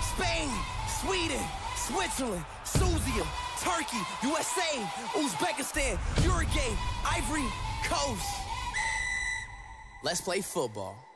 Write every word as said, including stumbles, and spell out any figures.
Spain, Sweden, Switzerland, Susia, Turkey, U S A, Uzbekistan, Uruguay, Ivory Coast. Let's play football.